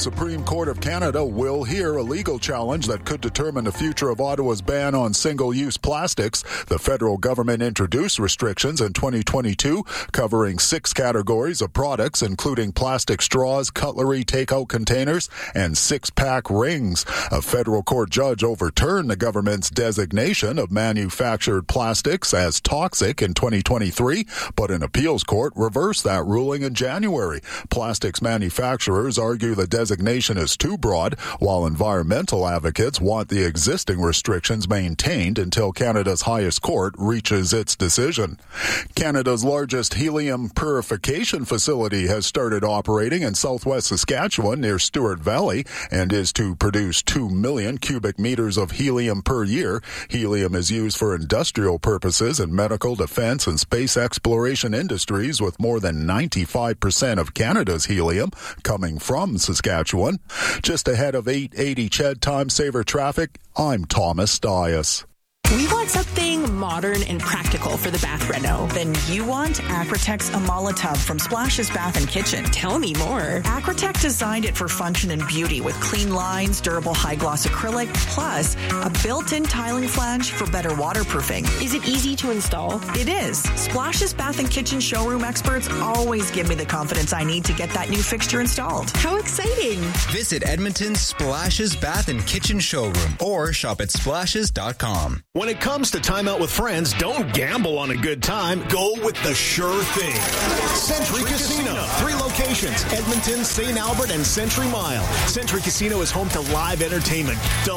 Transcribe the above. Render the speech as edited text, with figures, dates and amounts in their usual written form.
Supreme Court of Canada will hear a legal challenge that could determine the future of Ottawa's ban on single-use plastics. The federal government introduced restrictions in 2022 covering 6 categories of products, including plastic straws, cutlery, takeout containers, and 6-pack rings. A federal court judge overturned the government's designation of manufactured plastics as toxic in 2023, but an appeals court reversed that ruling in January. Plastics manufacturers argue the designation is too broad, while environmental advocates want the existing restrictions maintained until Canada's highest court reaches its decision. Canada's largest helium purification facility has started operating in southwest Saskatchewan near Stewart Valley and is to produce 2 million cubic meters of helium per year. Helium is used for industrial purposes in medical, defense, and space exploration industries, with more than 95% of Canada's helium coming from Saskatchewan. Just ahead of 8:80 CHED Time Saver Traffic, I'm Thomas Dias. We want something modern and practical for the bath reno. Then you want Acrotex Amala Tub from Splashes Bath and Kitchen. Tell me more. Acrotech designed it for function and beauty with clean lines, durable high-gloss acrylic, plus a built-in tiling flange for better waterproofing. Is it easy to install? It is. Splashes Bath and Kitchen showroom experts always give me the confidence I need to get that new fixture installed. How exciting. Visit Edmonton's Splashes Bath and Kitchen showroom or shop at splashes.com. When it comes to time out with friends, don't gamble on a good time. Go with the sure thing. Century Casino. 3 locations: Edmonton, St. Albert, and Century Mile. Century Casino is home to live entertainment.